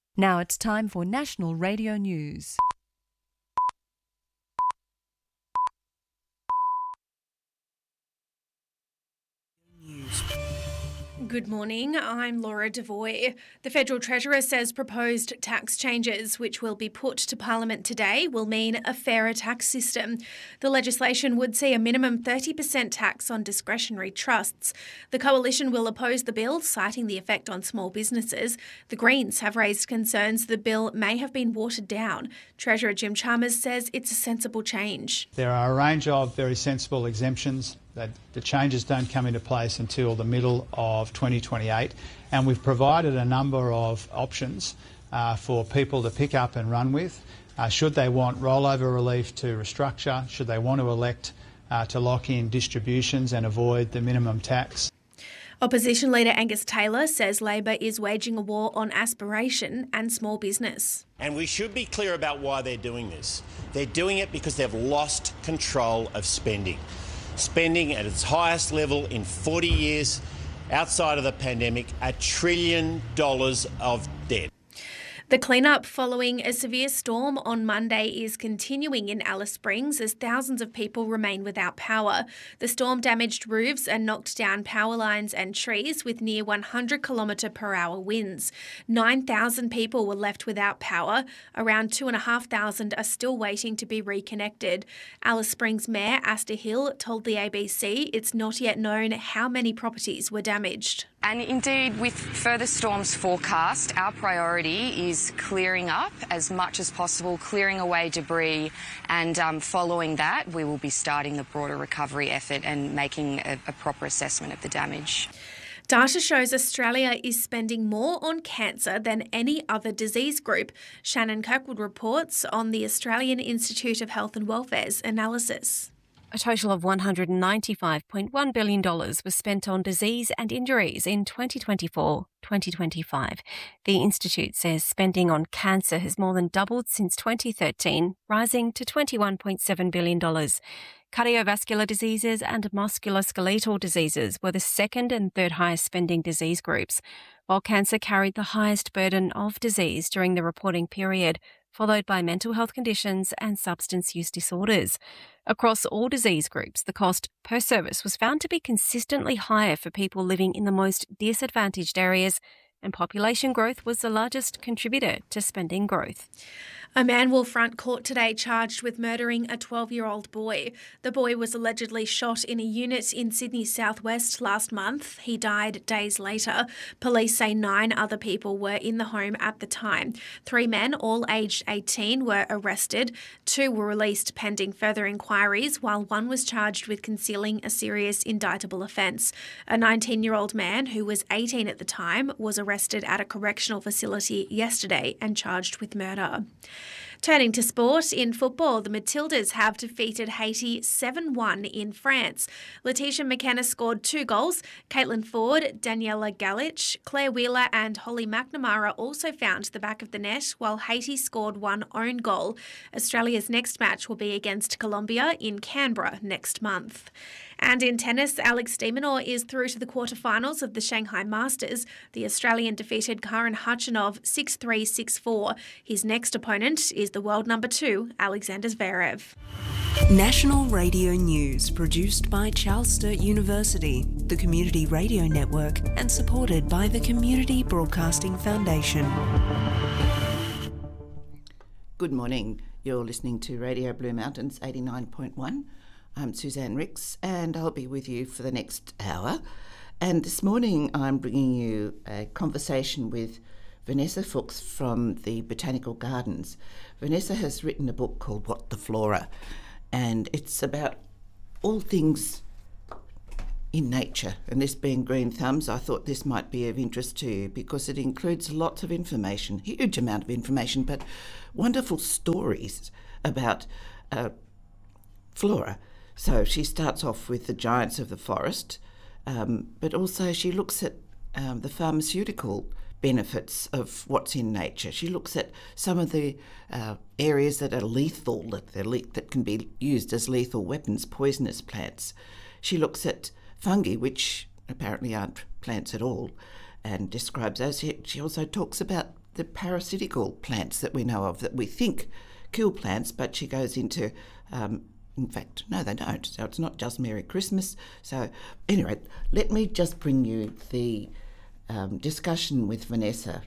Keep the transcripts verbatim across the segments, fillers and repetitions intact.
Now it's time for National Radio News. Good morning, I'm Laura Devoy. The Federal Treasurer says proposed tax changes, which will be put to Parliament today, will mean a fairer tax system. The legislation would see a minimum thirty percent tax on discretionary trusts. The Coalition will oppose the bill, citing the effect on small businesses. The Greens have raised concerns the bill may have been watered down. Treasurer Jim Chalmers says it's a sensible change. There are a range of very sensible exemptions. That the changes don't come into place until the middle of twenty twenty-eight, and we've provided a number of options uh, for people to pick up and run with. Uh, should they want rollover relief to restructure, should they want to elect uh, to lock in distributions and avoid the minimum tax. Opposition Leader Angus Taylor says Labor is waging a war on aspiration and small business. And we should be clear about why they're doing this. They're doing it because they've lost control of spending. Spending at its highest level in forty years, outside of the pandemic, a trillion dollars of debt. The clean-up following a severe storm on Monday is continuing in Alice Springs as thousands of people remain without power. The storm damaged roofs and knocked down power lines and trees with near one hundred kilometre per hour winds. nine thousand people were left without power. Around two thousand five hundred are still waiting to be reconnected. Alice Springs Mayor Asta Hill told the A B C it's not yet known how many properties were damaged. And indeed, with further storms forecast, our priority is clearing up as much as possible, clearing away debris, and um, following that, we will be starting the broader recovery effort and making a, a proper assessment of the damage. Data shows Australia is spending more on cancer than any other disease group. Shannon Kirkwood reports on the Australian Institute of Health and Welfare's analysis. A total of one hundred ninety-five point one billion dollars was spent on disease and injuries in twenty twenty-four twenty twenty-five. The Institute says spending on cancer has more than doubled since twenty thirteen, rising to twenty-one point seven billion dollars. Cardiovascular diseases and musculoskeletal diseases were the second and third highest spending disease groups, while cancer carried the highest burden of disease during the reporting period, followed by mental health conditions and substance use disorders. Across all disease groups, the cost per service was found to be consistently higher for people living in the most disadvantaged areas, and population growth was the largest contributor to spending growth. A man will front court today charged with murdering a twelve-year-old boy. The boy was allegedly shot in a unit in Sydney's southwest last month. He died days later. Police say nine other people were in the home at the time. Three men, all aged eighteen, were arrested. Two were released pending further inquiries, while one was charged with concealing a serious indictable offence. A nineteen-year-old man, who was eighteen at the time, was arrested at a correctional facility yesterday and charged with murder. Turning to sport, in football, the Matildas have defeated Haiti seven one in France. Letitia McKenna scored two goals. Caitlin Ford, Daniela Galich, Claire Wheeler and Holly McNamara also found the back of the net, while Haiti scored one own goal. Australia's next match will be against Colombia in Canberra next month. And in tennis, Alex de Minaur is through to the quarterfinals of the Shanghai Masters. The Australian defeated Karen Khachanov six three, six four. His next opponent is the world number two, Alexander Zverev. National Radio News, produced by Charles Sturt University, the Community Radio Network, and supported by the Community Broadcasting Foundation. Good morning. You're listening to Radio Blue Mountains eighty-nine point one. I'm Suzanne Ricks, and I'll be with you for the next hour. And this morning I'm bringing you a conversation with Vanessa Fuchs from the Botanical Gardens. Vanessa has written a book called What the Flora, and it's about all things in nature. And this being Green Thumbs, I thought this might be of interest to you because it includes lots of information, huge amount of information, but wonderful stories about uh, flora. So she starts off with the giants of the forest, um, but also she looks at um, the pharmaceutical benefits of what's in nature. She looks at some of the uh, areas that are lethal, that, they're le- that can be used as lethal weapons, poisonous plants. She looks at fungi, which apparently aren't plants at all, and describes those. She also talks about the parasitical plants that we know of that we think kill plants, but she goes into, um, in fact, no, they don't. So it's not just Merry Christmas. So anyway, let me just bring you the um, discussion with Vanessa.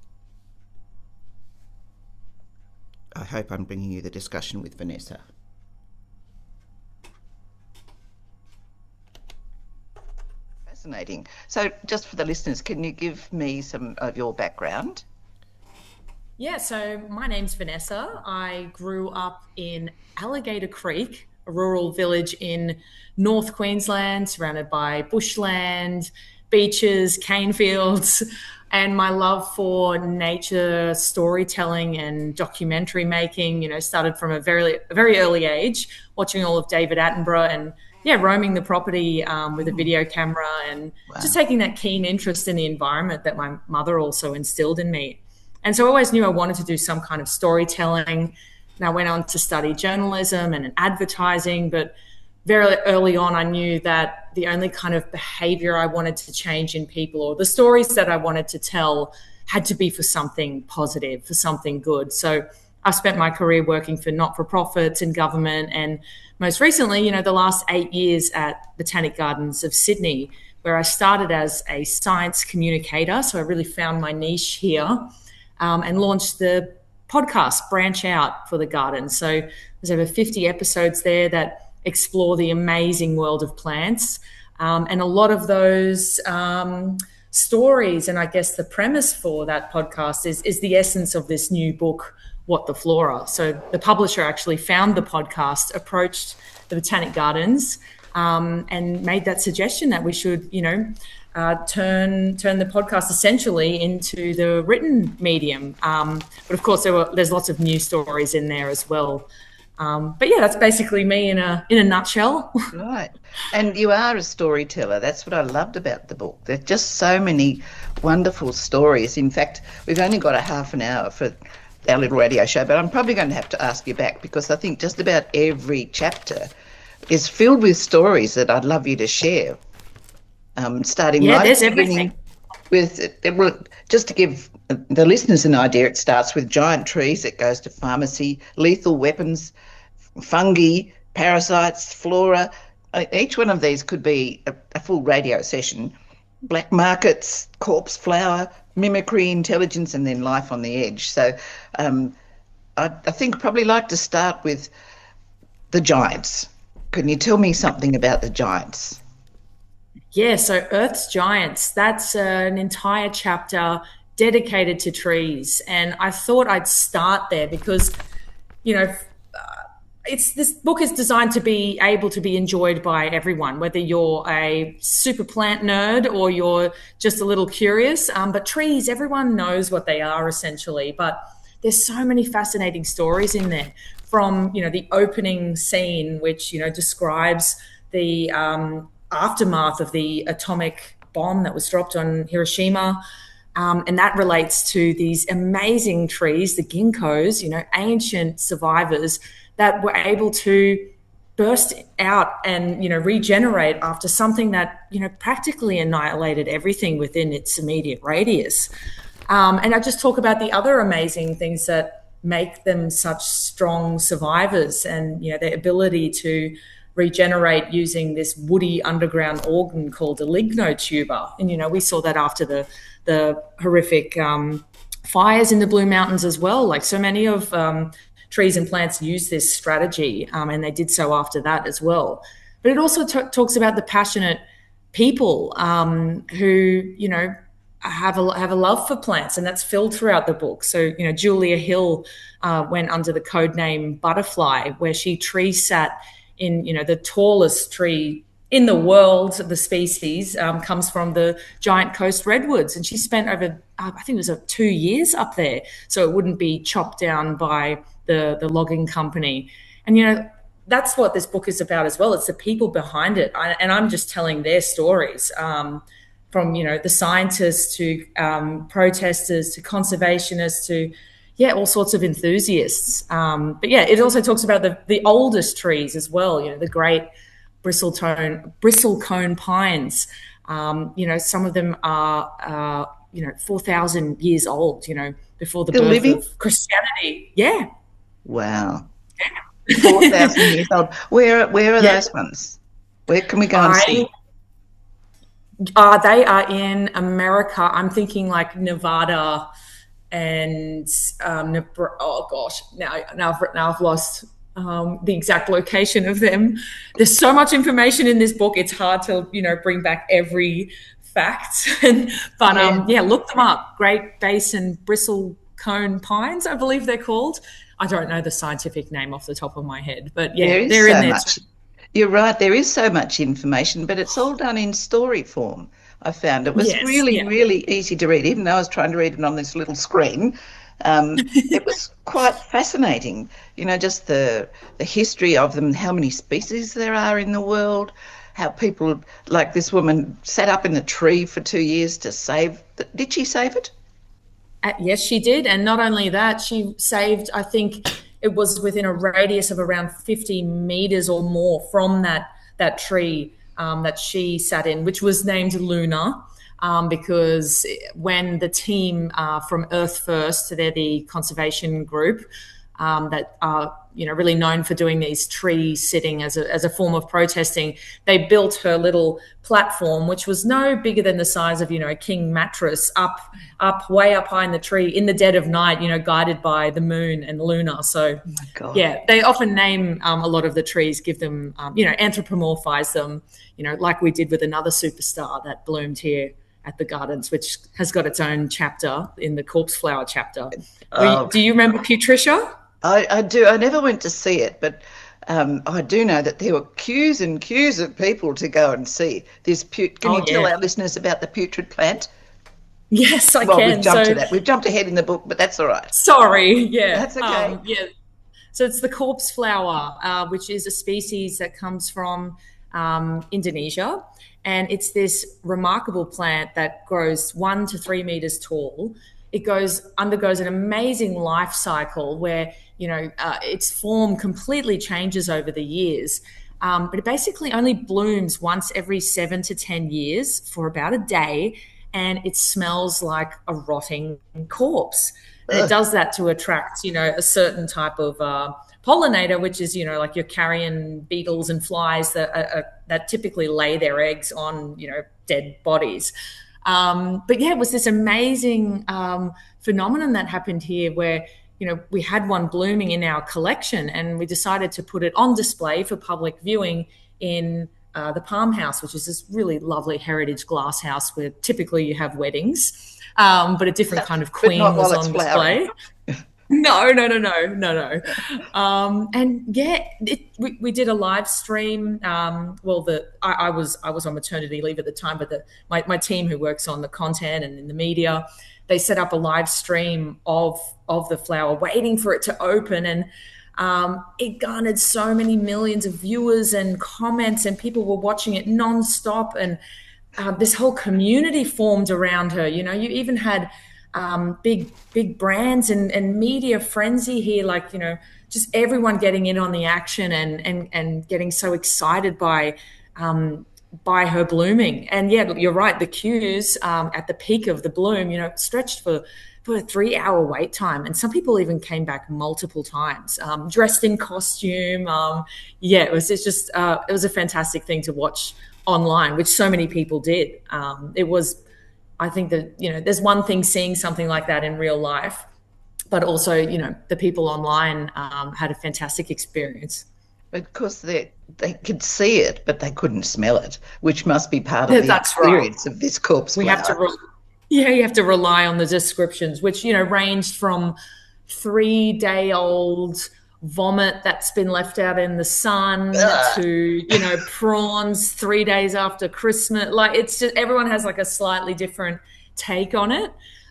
I hope I'm bringing you the discussion with Vanessa. Fascinating. So just for the listeners, can you give me some of your background? Yeah, so my name's Vanessa. I grew up in Alligator Creek, a rural village in North Queensland, surrounded by bushland, beaches, cane fields, and my love for nature storytelling and documentary making, you know, started from a very, a very early age, watching all of David Attenborough and, yeah, roaming the property um, with a video camera and wow. just taking that keen interest in the environment that my mother also instilled in me. And so I always knew I wanted to do some kind of storytelling. And I went on to study journalism and advertising, but very early on I knew that the only kind of behavior I wanted to change in people, or the stories that I wanted to tell, had to be for something positive, for something good. So I've spent my career working for not-for-profits and government, and most recently, you know, the last eight years at Botanic Gardens of Sydney, where I started as a science communicator. So I really found my niche here. Um, and launched the podcast Branch Out for the garden. So there's over fifty episodes there that explore the amazing world of plants. Um, and a lot of those um, stories, and I guess the premise for that podcast is, is the essence of this new book, What the Flora. So the publisher actually found the podcast, approached the Botanic Gardens, um, and made that suggestion that we should, you know, Uh, turn turn the podcast essentially into the written medium. Um, but of course, there were, there's lots of news stories in there as well. Um, but yeah, that's basically me in a in a nutshell. Right. And you are a storyteller. That's what I loved about the book. There's just so many wonderful stories. In fact, we've only got a half an hour for our little radio show, but I'm probably going to have to ask you back, because I think just about every chapter is filled with stories that I'd love you to share. Um, starting yeah, right there's at the beginning with, well, just to give the listeners an idea, it starts with giant trees, it goes to pharmacy, lethal weapons, fungi, parasites, flora. Each one of these could be a, a full radio session. Black markets, corpse flower, mimicry, intelligence, and then life on the edge. So um, I, I think I'd probably like to start with the giants. Can you tell me something about the giants? Yeah, so Earth's Giants, that's uh, an entire chapter dedicated to trees. And I thought I'd start there because, you know, uh, it's this book is designed to be able to be enjoyed by everyone, whether you're a super plant nerd or you're just a little curious. Um, but trees, everyone knows what they are essentially. But there's so many fascinating stories in there, from, you know, the opening scene, which, you know, describes the um, aftermath of the atomic bomb that was dropped on Hiroshima. Um, and that relates to these amazing trees, the ginkgos, you know, ancient survivors that were able to burst out and, you know, regenerate after something that, you know, practically annihilated everything within its immediate radius. Um, and I just talk about the other amazing things that make them such strong survivors, and, you know, their ability to regenerate using this woody underground organ called a lignotuber. And, you know, we saw that after the the horrific um, fires in the Blue Mountains as well. Like, so many of um, trees and plants use this strategy, um, and they did so after that as well. But it also t- talks about the passionate people um, who, you know, have a have a love for plants, and that's filled throughout the book. So, you know, Julia Hill uh, went under the code name Butterfly, where she tree sat in, you know, the tallest tree in the world, the species um, comes from the giant coast redwoods. And she spent over, uh, I think it was uh, two years up there, so it wouldn't be chopped down by the, the logging company. And, you know, that's what this book is about as well. It's the people behind it. I, and I'm just telling their stories, um, from, you know, the scientists to um, protesters to conservationists to, yeah, all sorts of enthusiasts. Um, but yeah, it also talks about the, the oldest trees as well, you know, the great bristletone, bristlecone pines. Um, you know, some of them are, uh, you know, four thousand years old, you know, before the Still birth living? of Christianity. Yeah. Wow. four thousand years old. Where, where are Yeah. those ones? Where can we go and I- see? Uh, they are in America. I'm thinking like Nevada and um, Nebra- oh gosh, now now I've, now I've lost um, the exact location of them. There's so much information in this book. It's hard to you know bring back every fact. but um, yeah, look them up. Great Basin bristlecone pines, I believe they're called. I don't know the scientific name off the top of my head, but yeah, There is they're so in there. much. too. You're right. There is so much information, but it's all done in story form. I found it was Yes, really, yeah. really easy to read, even though I was trying to read it on this little screen. Um, it was quite fascinating, you know, just the the history of them, how many species there are in the world, how people, like this woman, sat up in a tree for two years to save. The, did she save it? Uh, yes, she did. And not only that, she saved, I think it was within a radius of around fifty meters or more from that, that tree um, that she sat in, which was named Luna. Um, because when the team uh, from Earth First, so they're the conservation group um, that are you know really known for doing these tree sitting as a as a form of protesting, they built her little platform, which was no bigger than the size of you know a king mattress, up up way up high in the tree in the dead of night, you know, guided by the moon and Luna. So Oh my God. yeah, they often name um, a lot of the trees, give them um, you know anthropomorphize them, you know, like we did with another superstar that bloomed here at the Gardens, which has got its own chapter in the corpse flower chapter. Oh. Do you remember Patricia? I, I do. I never went to see it, but um, I do know that there were queues and queues of people to go and see this. Pu- Can Oh, you tell yeah. our listeners about the putrid plant? Yes, I well, can. we've jumped so, to that. We've jumped ahead in the book, but that's all right. Sorry, yeah. That's okay. Um, yeah. So it's the corpse flower, uh, which is a species that comes from um, Indonesia. And it's this remarkable plant that grows one to three meters tall. It goes undergoes an amazing life cycle where, you know, uh, its form completely changes over the years. Um, but it basically only blooms once every seven to ten years for about a day. And it smells like a rotting corpse. And it does that to attract, you know, a certain type of uh, pollinator, which is, you know, like your carrion beetles and flies that uh, uh, that typically lay their eggs on, you know, dead bodies. Um, but yeah, it was this amazing um, phenomenon that happened here where, you know, we had one blooming in our collection and we decided to put it on display for public viewing in uh, the Palm House, which is this really lovely heritage glass house where typically you have weddings, um, but a different kind of But queen not was while it's on flowering. display. No, no, no, no, no, no. Um, and yeah, it, we, we did a live stream. Um, well, the I, I was I was on maternity leave at the time, but the, my my team who works on the content and in the media, they set up a live stream of of the flower, waiting for it to open, and um, it garnered so many millions of viewers and comments, and people were watching it nonstop, and uh, this whole community formed around her. You know, you even had Um, big, big brands and, and media frenzy here, like, you know, just everyone getting in on the action and and and getting so excited by um, by her blooming. And yeah, you're right, the queues um, at the peak of the bloom, you know, stretched for for a three hour wait time. And some people even came back multiple times, um, dressed in costume. Um, yeah, it was it's just, uh, it was a fantastic thing to watch online, which so many people did. Um, it was I think that, you know, there's one thing seeing something like that in real life, but also, you know, the people online um, had a fantastic experience. Of course, they they could see it, but they couldn't smell it, which must be part of Yeah, the that's experience of this corpse We flower. have to, re- yeah, you have to rely on the descriptions, which, you know, ranged from three day old vomit that's been left out in the sun Ugh. to, you know, prawns three days after Christmas. Like, it's just, everyone has like a slightly different take on it.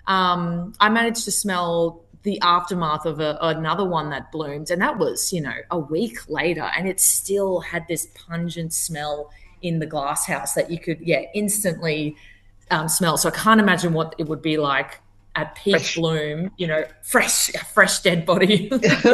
Um, I managed to smell the aftermath of a, another one that bloomed, and that was, you know, a week later, and it still had this pungent smell in the glass house that you could, yeah, instantly um, smell. So I can't imagine what it would be like at peak Fresh. bloom, you know, fresh, fresh dead body.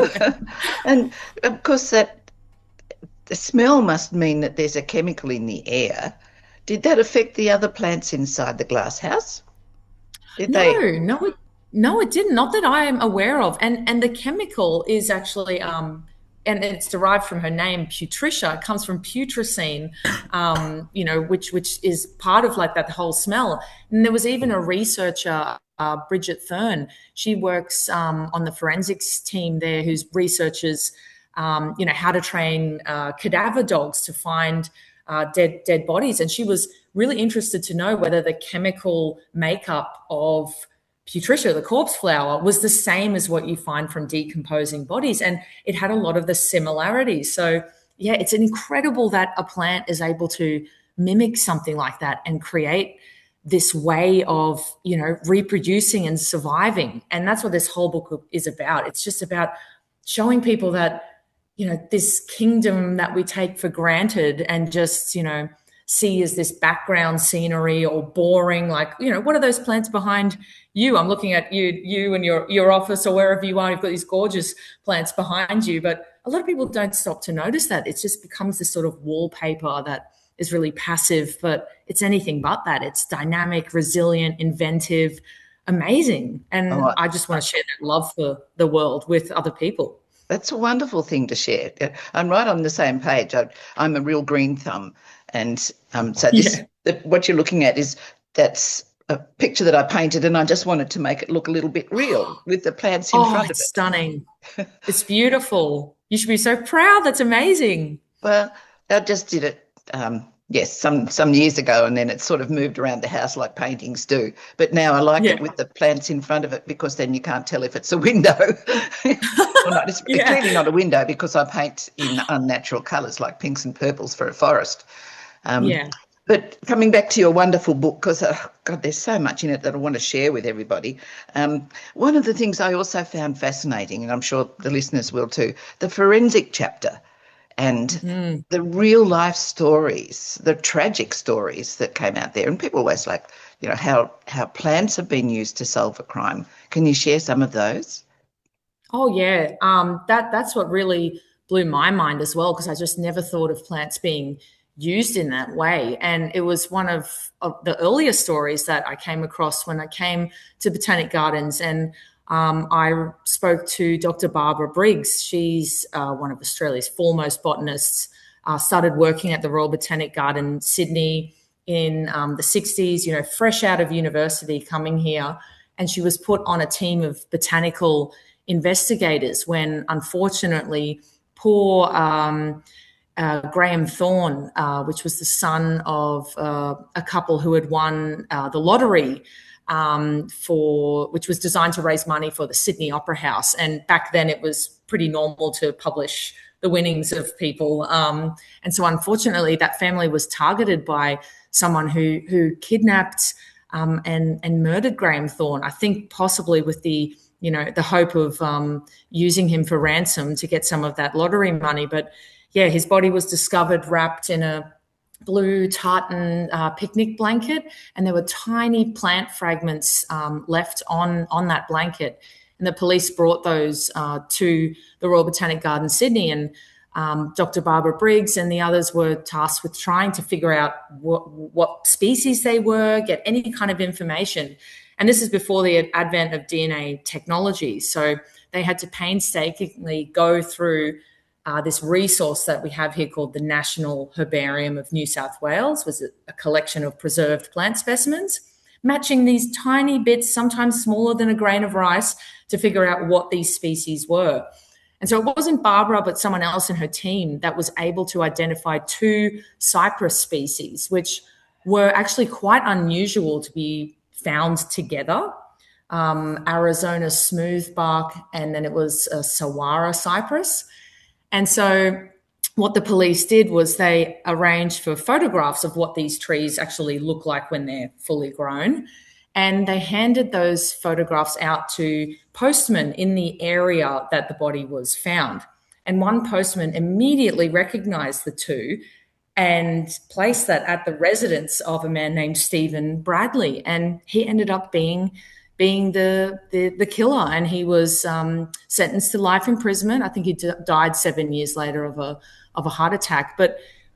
And of course, that the smell must mean that there's a chemical in the air. Did that affect the other plants inside the glass house? Did no, they? no, it, no, it didn't. Not that I am aware of. And and the chemical is actually, um, and it's derived from her name, Putrescia. It comes from putrescine, um, you know, which which is part of like that whole smell. And there was even a researcher, uh, Bridget Thurn. She works um, on the forensics team there, who's researches, um, you know, how to train uh, cadaver dogs to find uh, dead dead bodies. And she was really interested to know whether the chemical makeup of Putrescia, the corpse flower, was the same as what you find from decomposing bodies. And it had a lot of the similarities. So, yeah, it's incredible that a plant is able to mimic something like that and create this way of, you know, reproducing and surviving. And that's what this whole book is about. It's just about showing people that, you know, this kingdom that we take for granted and just, you know, see as this background scenery or boring, like, you know, what are those plants behind you? I'm looking at you, you and your, your office or wherever you are. You've got these gorgeous plants behind you, but a lot of people don't stop to notice that. It just becomes this sort of wallpaper that is really passive, but it's anything but that. It's dynamic, resilient, inventive, amazing. And oh, I just want to share that love for the world with other people. That's a wonderful thing to share. I'm right on the same page. I, I'm a real green thumb. And um, so this, yeah. the, what you're looking at is that's a picture that I painted, and I just wanted to make it look a little bit real with the plants in oh, front of it. It's stunning. It's beautiful. You should be so proud. That's amazing. Well, I just did it, um, yes, some some years ago, and then it sort of moved around the house like paintings do. But now I like yeah. it with the plants in front of it, because then you can't tell if it's a window. Well, not, it's yeah. clearly not a window, because I paint in unnatural colours like pinks and purples for a forest. Um, yeah. But coming back to your wonderful book, because, oh, God, there's so much in it that I want to share with everybody. Um, one of the things I also found fascinating, and I'm sure the listeners will too, the forensic chapter and mm. the real life stories, the tragic stories that came out there. And people always like, you know, how, how plants have been used to solve a crime. Can you share some of those? Oh, yeah. Um, that that's what really blew my mind as well, because I just never thought of plants being used in that way. And it was one of, of the earlier stories that I came across when I came to Botanic Gardens. And um, I spoke to Doctor Barbara Briggs. She's uh, one of Australia's foremost botanists, uh, started working at the Royal Botanic Garden, Sydney, in um, the sixties, you know, fresh out of university coming here. And she was put on a team of botanical investigators when, unfortunately, poor um, uh, Graham Thorne, uh, which was the son of uh, a couple who had won uh, the lottery um, for, which was designed to raise money for the Sydney Opera House. And back then it was pretty normal to publish the winnings of people. Um, and so unfortunately that family was targeted by someone who, who kidnapped um, and, and murdered Graham Thorne, I think possibly with the, you know, the hope of um, using him for ransom to get some of that lottery money. But yeah, his body was discovered wrapped in a blue tartan uh, picnic blanket, and there were tiny plant fragments um, left on, on that blanket. And the police brought those uh, to the Royal Botanic Garden, Sydney, and um, Doctor Barbara Briggs and the others were tasked with trying to figure out what, what species they were, get any kind of information. And this is before the advent of D N A technology. So they had to painstakingly go through uh, this resource that we have here called the National Herbarium of New South Wales, was a collection of preserved plant specimens, matching these tiny bits, sometimes smaller than a grain of rice, to figure out what these species were. And so it wasn't Barbara, but someone else in her team that was able to identify two cypress species, which were actually quite unusual to be found together. Um, Arizona smoothbark, and then it was a Saguaro cypress. And so what the police did was they arranged for photographs of what these trees actually look like when they're fully grown. And they handed those photographs out to postmen in the area that the body was found. And one postman immediately recognized the two and placed that at the residence of a man named Stephen Bradley. And he ended up being being the, the, the killer, and he was um, sentenced to life imprisonment. I think he d- died seven years later of a, of a heart attack. But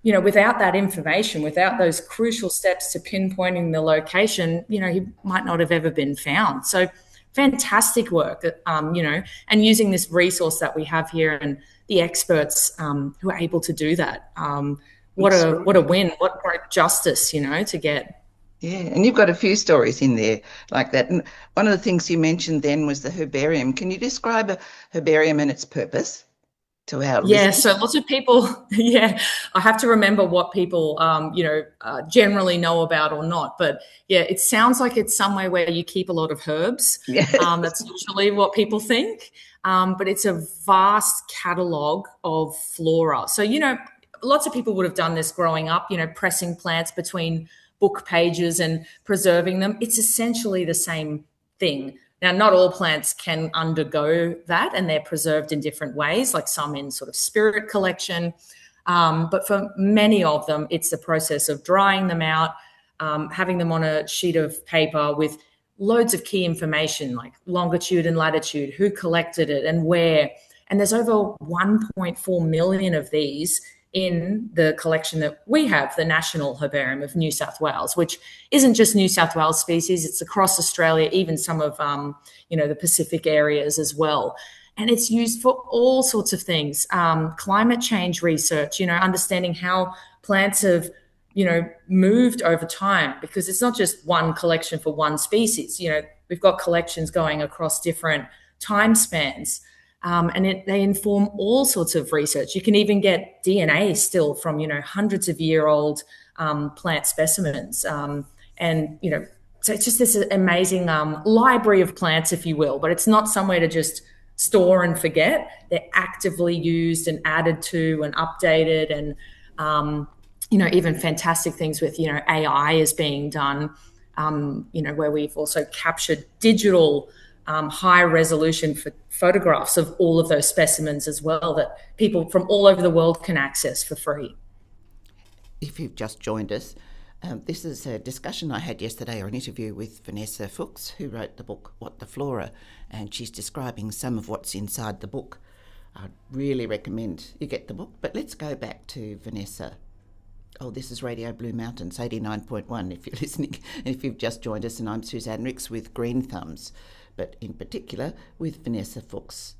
you know, without that information, without those crucial steps to pinpointing the location, you know, he might not have ever been found. So fantastic work, um, you know, and using this resource that we have here and the experts um, who are able to do that. Um, what a what a win, what great justice, you know, to get. Yeah, and you've got a few stories in there like that. And one of the things you mentioned then was the herbarium. Can you describe a herbarium and its purpose to our Yeah, listeners? so lots of people, yeah, I have to remember what people, um, you know, uh, generally know about or not. But yeah, it sounds like it's somewhere where you keep a lot of herbs. Yes. Um, that's usually what people think. Um, but it's a vast catalogue of flora. So, you know, lots of people would have done this growing up, you know, pressing plants between book pages and preserving them. It's essentially the same thing. Now, not all plants can undergo that, and they're preserved in different ways, like some in sort of spirit collection. Um, but for many of them, it's the process of drying them out, um, having them on a sheet of paper with loads of key information like longitude and latitude, who collected it and where. And there's over one point four million of these in the collection that we have, the National Herbarium of New South Wales, which isn't just New South Wales species, it's across Australia, even some of, um, you know, the Pacific areas as well. And it's used for all sorts of things, um, climate change research, you know, understanding how plants have, you know, moved over time, because it's not just one collection for one species. You know, we've got collections going across different time spans. Um, and it, they inform all sorts of research. You can even get D N A still from, you know, hundreds of year old um, plant specimens. Um, and, you know, so it's just this amazing um, library of plants, if you will, but it's not somewhere to just store and forget. They're actively used and added to and updated, and, um, you know, even fantastic things with, you know, A I is being done, um, you know, where we've also captured digital Um, high resolution for photographs of all of those specimens as well, that people from all over the world can access for free. If you've just joined us, um, this is a discussion I had yesterday, or an interview with Vanessa Fuchs, who wrote the book What the Flora, and she's describing some of what's inside the book. I'd really recommend you get the book, but let's go back to Vanessa. Oh, this is Radio Blue Mountains, eighty-nine point one if you're listening, if you've just joined us, and I'm Suzanne Ricks with Green Thumbs, but in particular with Vanessa Fuchs.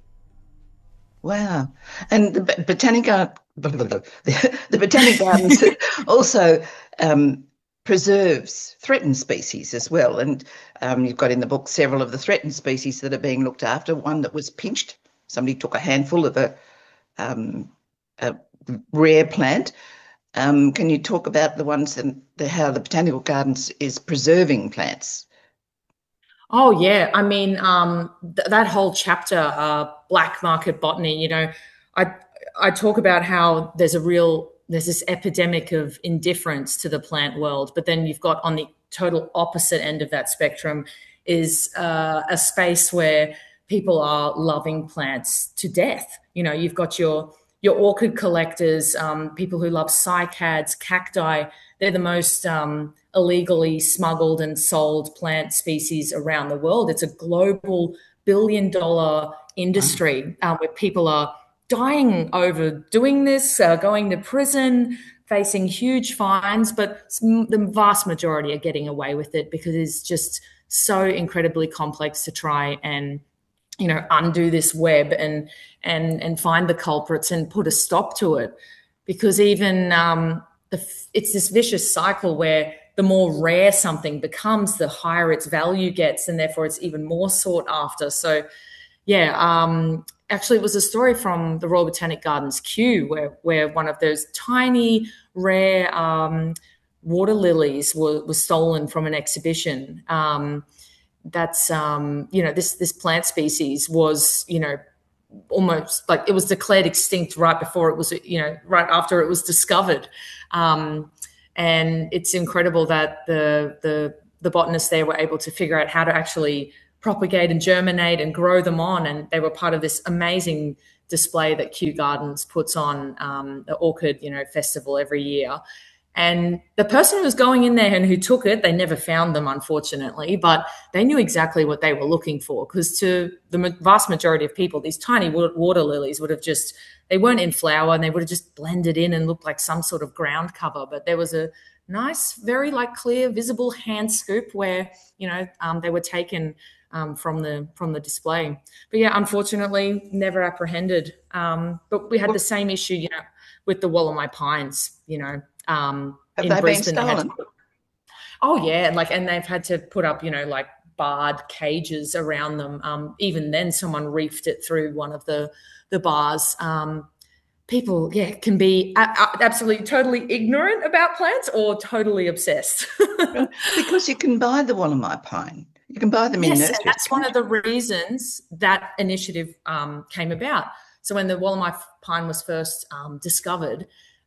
Wow. And the Botanic, Gar- the, the Botanic Gardens also um, preserves threatened species as well. And um, you've got in the book several of the threatened species that are being looked after. One that was pinched. Somebody took a handful of a, um, a rare plant. Um, can you talk about the ones and the, how the Botanical Gardens is preserving plants? Oh, yeah. I mean, um, th- that whole chapter, uh, Black Market Botany, you know, I I talk about how there's a real, there's this epidemic of indifference to the plant world, but then you've got on the total opposite end of that spectrum is uh, a space where people are loving plants to death. You know, you've got your your orchid collectors, um, people who love cycads, cacti. They're the most um, illegally smuggled and sold plant species around the world. It's a global billion dollar industry uh, where people are dying over doing this, uh, going to prison, facing huge fines, but the vast majority are getting away with it because it's just so incredibly complex to try and, you know, undo this web and and and find the culprits and put a stop to it. Because even um, the, it's this vicious cycle where the more rare something becomes, the higher its value gets, and therefore it's even more sought after. So, yeah, um, actually it was a story from the Royal Botanic Gardens Kew where, where one of those tiny, rare um, water lilies were, was stolen from an exhibition. Um, that's, um, you know, this this plant species was, you know, almost like it was declared extinct right before it was, you know, right after it was discovered. Um, and it's incredible that the, the, the botanists there were able to figure out how to actually propagate and germinate and grow them on. And they were part of this amazing display that Kew Gardens puts on, um, the Orchid, you know, festival every year. And the person who was going in there and who took it, they never found them, unfortunately, but they knew exactly what they were looking for, because to the vast majority of people, these tiny water lilies would have just, they weren't in flower and they would have just blended in and looked like some sort of ground cover. But there was a nice, very like clear, visible hand scoop where, you know, um, they were taken um, from the from the display. But yeah, unfortunately, never apprehended. Um, but we had the same issue, you know, with the Wollemi pines, you know. Um, Have in they Brisbane, been stolen? they put, oh yeah, like, and they've had to put up, you know, like barred cages around them. Um, even then, someone reefed it through one of the the bars. Um, people, yeah, can be a- a- absolutely totally ignorant about plants or totally obsessed. Because you can buy the Wollemi pine. You can buy them in yes, nurseries. and that's one of the reasons that initiative um, came about. So when the Wollemi pine was first um, discovered,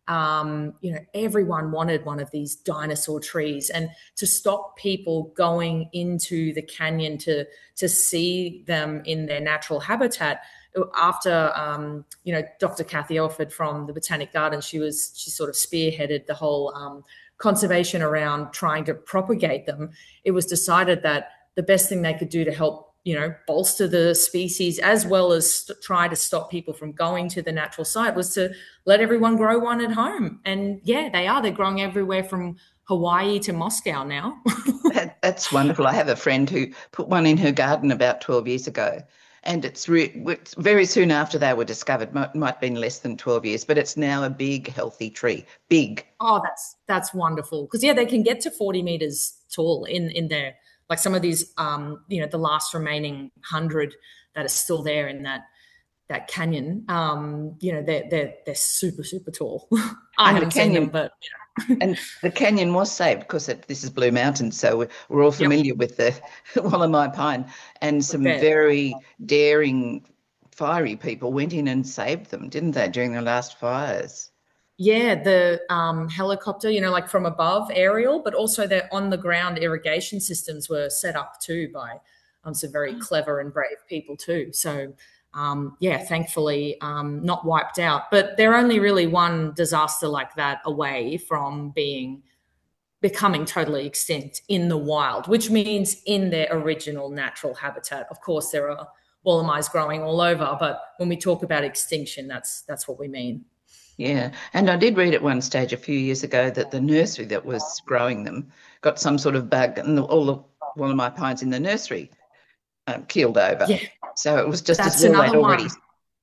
Um, you know, everyone wanted one of these dinosaur trees, and to stop people going into the canyon to to see them in their natural habitat. After um, you know, Doctor Kathy Elford from the Botanic Gardens, she was she sort of spearheaded the whole um, conservation around trying to propagate them. It was decided that the best thing they could do to help, you know, bolster the species as well as st- try to stop people from going to the natural site was to let everyone grow one at home. And yeah, they are. They're growing everywhere from Hawaii to Moscow now. that, that's wonderful. I have a friend who put one in her garden about twelve years ago. And it's, re- it's very soon after they were discovered, might, might have been less than twelve years, but it's now a big, healthy tree. Big. Oh, that's that's wonderful. Because, yeah, they can get to forty metres tall in, in there. Like some of these, um, you know, the last remaining hundred that are still there in that that canyon, um, you know, they're they're they're super super tall. I and haven't the canyon, seen them, but and the canyon was saved because it, this is Blue Mountains, so we're, we're all familiar yep. with the Wollemi pine, and some very daring, fiery people went in and saved them, didn't they, during the last fires? Yeah, the um, helicopter, you know, like from above, aerial, but also their on-the-ground irrigation systems were set up too by um, some very clever and brave people too. So, um, yeah, thankfully um, not wiped out. But they're only really one disaster like that away from being becoming totally extinct in the wild, which means in their original natural habitat. Of course, there are Wollemis growing all over, but when we talk about extinction, that's that's what we mean. Yeah, and I did read at one stage a few years ago that the nursery that was growing them got some sort of bug, and the, all the Wollemi pines in the nursery um, keeled over. Yeah. So it was just That's as well they'd already. one.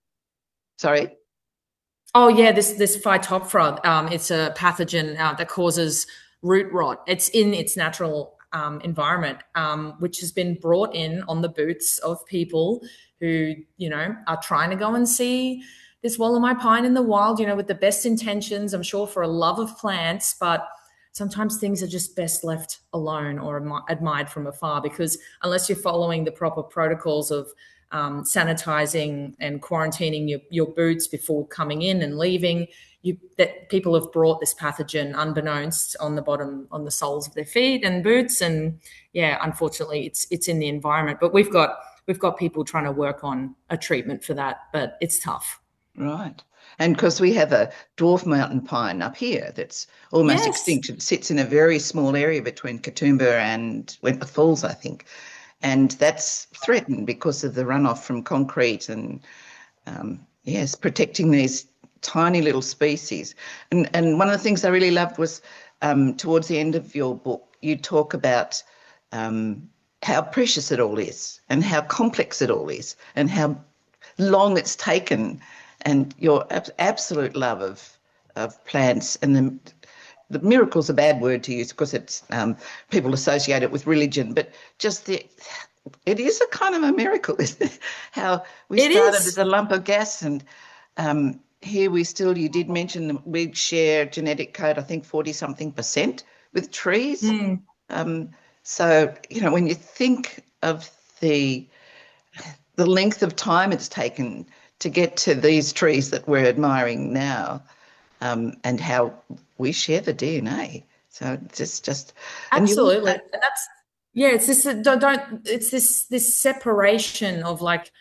Sorry. Oh yeah, this this Phytophthora. Um, it's a pathogen uh, that causes root rot. It's in its natural um, environment, um, which has been brought in on the boots of people who, you know, are trying to go and see this Wollemi pine in the wild, you know, with the best intentions, I'm sure, for a love of plants, but sometimes things are just best left alone or am- admired from afar, because unless you're following the proper protocols of um, sanitizing and quarantining your, your boots before coming in and leaving, you that people have brought this pathogen unbeknownst on the bottom, on the soles of their feet and boots. And yeah, unfortunately it's it's in the environment, but we've got we've got people trying to work on a treatment for that, but it's tough. Right. And because we have a dwarf mountain pine up here that's almost Yes. extinct. It sits in a very small area between Katoomba and Wentworth Falls, I think. And that's threatened because of the runoff from concrete and, um, yes, protecting these tiny little species. And, and one of the things I really loved was um, towards the end of your book, you talk about um, how precious it all is and how complex it all is and how long it's taken, and your ab- absolute love of of plants. And the, the miracle's a bad word to use because it's um, people associate it with religion, but just the it is a kind of a miracle, isn't it? How we It started is. as a lump of gas, and um, here we still. You did mention that we share genetic code, I think forty something percent with trees. Mm. Um, so you know, when you think of the the length of time it's taken to get to these trees that we're admiring now, um, and how we share the D N A. So it's just, just and you- Absolutely. And that's, yeah, it's this, don't, don't, it's this, this separation of like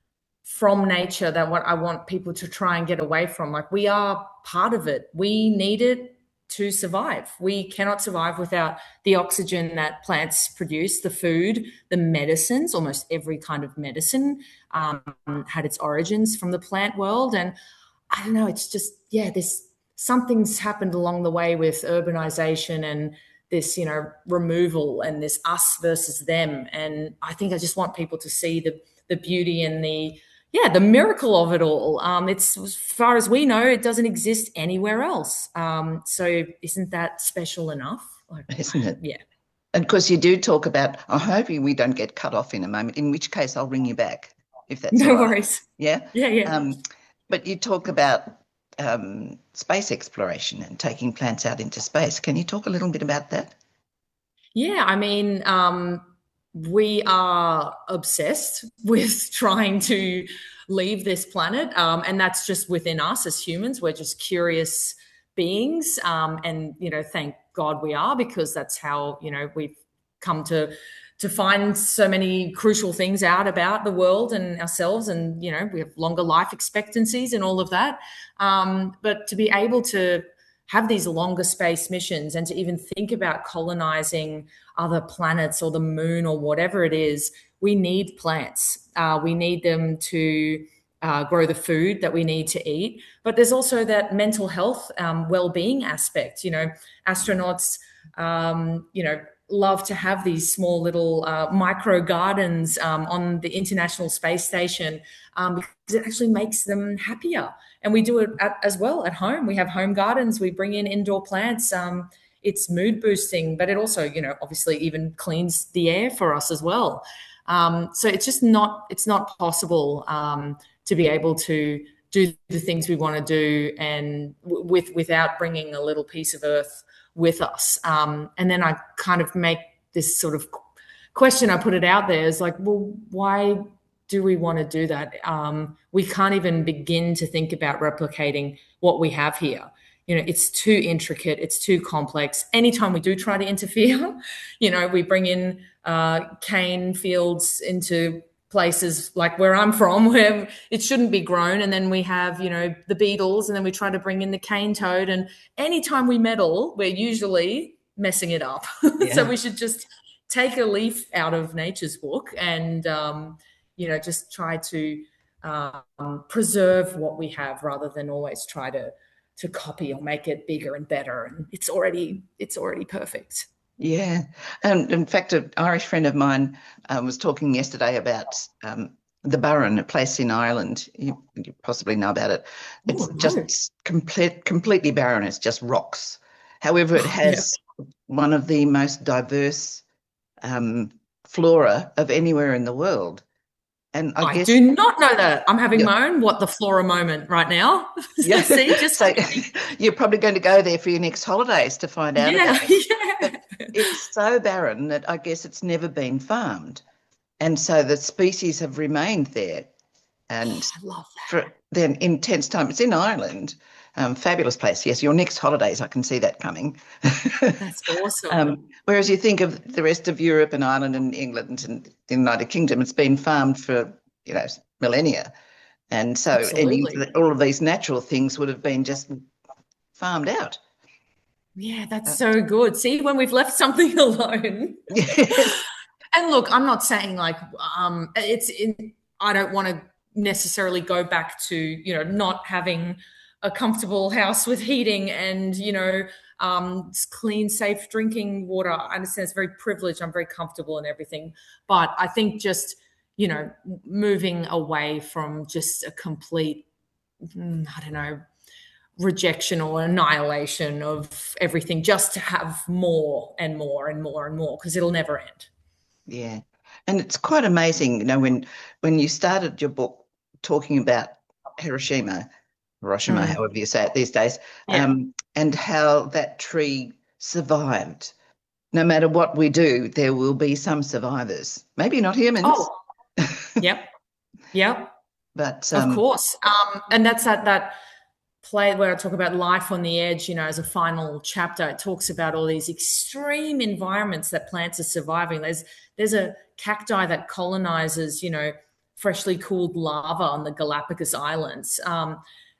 from nature that what I want people to try and get away from. Like we are part of it. We need it to survive. We cannot survive without the oxygen that plants produce, the food, the medicines. Almost every kind of medicine um, had its origins from the plant world. And I don't know, it's just, yeah, this something's happened along the way with urbanization and this, you know, removal and this us versus them. And I think I just want people to see the the beauty and the, yeah, the miracle of it all. Um, it's, as far as we know, it doesn't exist anywhere else. Um, so isn't that special enough? Like, isn't it? Yeah. And of course, you do talk about, I'm hoping we don't get cut off in a moment, in which case I'll ring you back, if that's no all right. worries. Yeah? Yeah, yeah. Um, but you talk about um, space exploration and taking plants out into space. Can you talk a little bit about that? Yeah, I mean, um, we are obsessed with trying to leave this planet, um, and that's just within us as humans. We're just curious beings, um, and, you know, thank God we are, because that's how, you know, we've come to to find so many crucial things out about the world and ourselves, and, you know, we have longer life expectancies and all of that. Um, but to be able to have these longer space missions and to even think about colonizing other planets or the moon or whatever it is, we need plants. Uh, we need them to uh, grow the food that we need to eat. But there's also that mental health, um, well-being aspect. You know, astronauts, um, you know, love to have these small little uh, micro gardens um, on the International Space Station um, because it actually makes them happier. And we do it at, as well at home. We have home gardens. We bring in indoor plants. Um, it's mood boosting, but it also, you know, obviously even cleans the air for us as well. Um, so it's just not, it's not possible um, to be able to do the things we want to do and w- with without bringing a little piece of Earth with us. Um, and then I kind of make this sort of question, I put it out there, is like, well, why do we want to do that? Um, we can't even begin to think about replicating what we have here. You know, it's too intricate, it's too complex. Anytime we do try to interfere, you know, we bring in uh, cane fields into places like where I'm from, where it shouldn't be grown. And then we have, you know, the beetles, and then we try to bring in the cane toad. And anytime we meddle, we're usually messing it up. Yeah. So we should just take a leaf out of nature's book and, um, you know, just try to um, preserve what we have rather than always try to to copy or make it bigger and better. And it's already it's already perfect. Yeah. And in fact, an Irish friend of mine uh, was talking yesterday about um, the Burren, a place in Ireland. You, you possibly know about it. It's Ooh, just nice. complete, completely barren. It's just rocks. However, it has yeah. one of the most diverse um, flora of anywhere in the world. And I, I guess, do not know that. I'm having yeah. my own what the flora moment right now. Yeah. See, just so you're probably going to go there for your next holidays to find out yeah, about it. Yeah. But it's so barren that I guess it's never been farmed. And so the species have remained there. And oh, I love that. For the intense time. It's in Ireland. Um, fabulous place. Yes, your next holidays, I can see that coming. That's awesome. um, whereas you think of the rest of Europe and Ireland and England and the United Kingdom, it's been farmed for, you know, millennia. And so any, all of these natural things would have been just farmed out. Yeah, that's uh, so good. See, when we've left something alone. Yes. And look, I'm not saying like um, it's in, I don't want to necessarily go back to, you know, not having a comfortable house with heating and, you know, um, clean, safe drinking water. I understand it's very privileged. I'm very comfortable and everything. But I think just, you know, moving away from just a complete, I don't know, rejection or annihilation of everything just to have more and more and more and more, because it'll never end. Yeah. And it's quite amazing, you know, when when you started your book talking about Hiroshima, Hiroshima, mm. however you say it these days, yeah. um, and how that tree survived. No matter what we do, there will be some survivors. Maybe not humans. Oh, yep, yep. But um, of course, um, and that's that that play where I talk about life on the edge. You know, as a final chapter, it talks about all these extreme environments that plants are surviving. There's there's a cacti that colonizes, you know, freshly cooled lava on the Galapagos Islands. Um,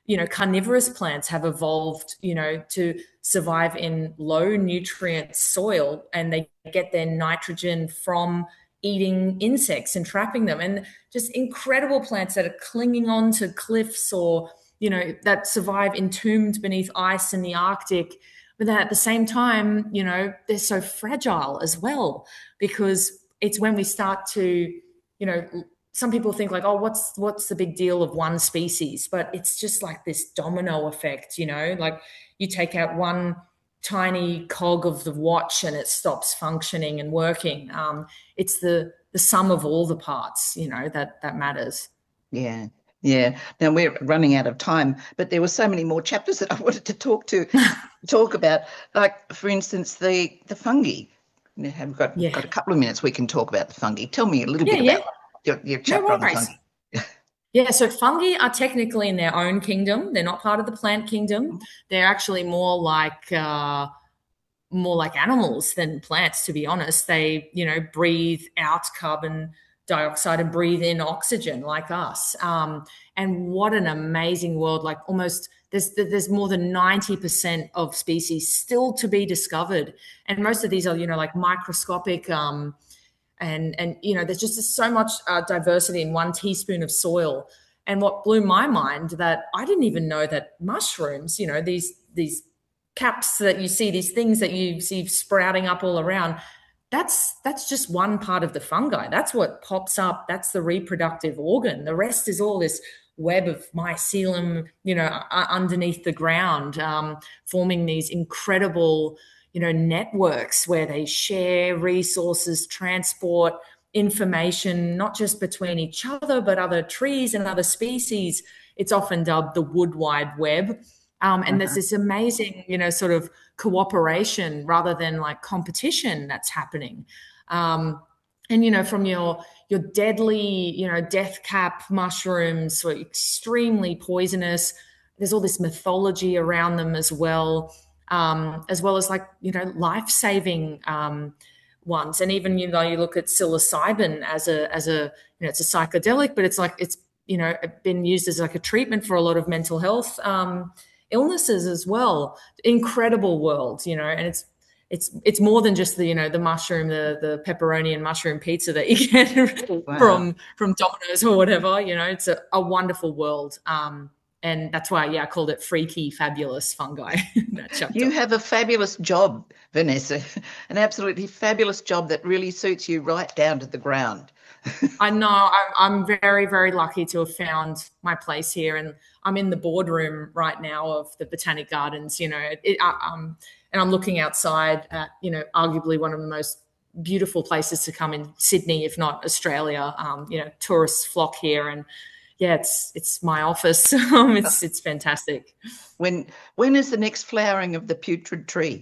you know, carnivorous plants have evolved, you know, to survive in low nutrient soil, and they get their nitrogen from eating insects and trapping them. And just incredible plants that are clinging on to cliffs, or, you know, that survive entombed beneath ice in the Arctic. But then at the same time, you know, they're so fragile as well, because it's when we start to, you know, some people think like, oh, what's what's the big deal of one species? But it's just like this domino effect, you know, like you take out one tiny cog of the watch and it stops functioning and working. Um, it's the the sum of all the parts, you know, that that matters. Yeah. Yeah. Now we're running out of time, but there were so many more chapters that I wanted to talk to talk about. Like, for instance, the the fungi. We've got, yeah. got a couple of minutes we can talk about the fungi. Tell me a little yeah, bit about yeah. your, your chapter no on the fungi. Yeah, so fungi are technically in their own kingdom. They're not part of the plant kingdom. They're actually more like uh, more like animals than plants, to be honest. They, you know, breathe out carbon dioxide and breathe in oxygen like us. Um, and what an amazing world! Like almost there's there's more than ninety percent of species still to be discovered, and most of these are, you know, like microscopic. Um, And, and you know, there's just so much uh, diversity in one teaspoon of soil. And what blew my mind, that I didn't even know that mushrooms, you know, these these caps that you see, these things that you see sprouting up all around, that's that's just one part of the fungi. That's what pops up. That's the reproductive organ. The rest is all this web of mycelium, you know, underneath the ground, um, forming these incredible, you know, networks where they share resources, transport information, not just between each other, but other trees and other species. It's often dubbed the wood wide web. Um, and uh-huh. there's this amazing, you know, sort of cooperation rather than like competition that's happening. Um, and, you know, from your, your deadly, you know, death cap mushrooms, so extremely poisonous. There's all this mythology around them as well. Um, as well as like, you know, life-saving um, ones. And even, you know, you look at psilocybin as a, as a, you know, it's a psychedelic, but it's like, it's, you know, been used as like a treatment for a lot of mental health um, illnesses as well. Incredible world, you know, and it's, it's, it's more than just the, you know, the mushroom, the, the pepperoni and mushroom pizza that you get wow. from, from Domino's or whatever, you know, it's a, a wonderful world. Um, And that's why, yeah, I called it freaky, fabulous fungi. That chapter. You have a fabulous job, Vanessa, an absolutely fabulous job that really suits you right down to the ground. I know. I'm, I'm very, very lucky to have found my place here. And I'm in the boardroom right now of the Botanic Gardens, you know, it, um, and I'm looking outside at, you know, arguably one of the most beautiful places to come in Sydney, if not Australia. Um, you know, tourists flock here, and yeah, it's it's my office. um, it's it's fantastic. When when is the next flowering of the putrid tree?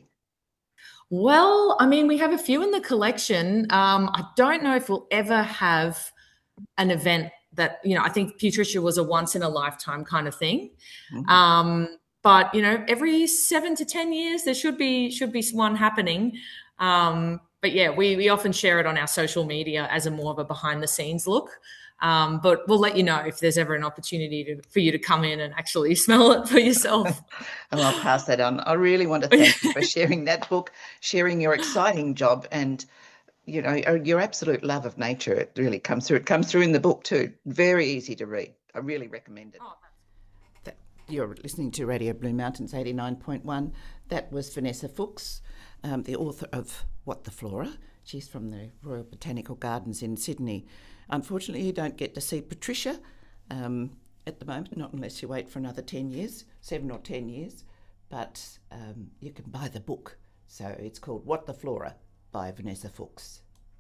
Well, I mean, we have a few in the collection. Um, I don't know if we'll ever have an event that, you know, I think Putrid was a once in a lifetime kind of thing. Mm-hmm. Um, but you know, every seven to ten years there should be should be one happening. Um, but yeah, we we often share it on our social media as a more of a behind the scenes look. Um, but we'll let you know if there's ever an opportunity to, for you to come in and actually smell it for yourself. And I'll pass that on. I really want to thank you for sharing that book, sharing your exciting job, and, you know, your absolute love of nature. It really comes through. It comes through in the book too. Very easy to read. I really recommend it. Oh, that, you're listening to Radio Blue Mountains eighty-nine point one. That was Vanessa Fuchs, um, the author of What the Flora. She's from the Royal Botanical Gardens in Sydney. Unfortunately, you don't get to see Patricia um, at the moment, not unless you wait for another ten years, seven or ten years. But um, you can buy the book. So it's called What the Flora by Vanessa Fuchs.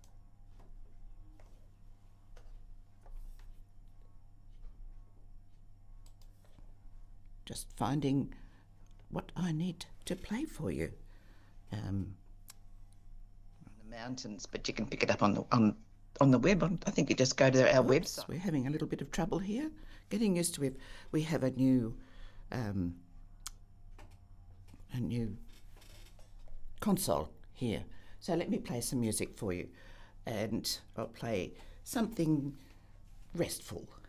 Just finding what I need to play for you. Um, on the mountains, but you can pick it up on the on. on the web. I think you just go to our Oops, website. We're having a little bit of trouble here, getting used to it. We have a new, um, a new console here. So let me play some music for you, and I'll play something restful.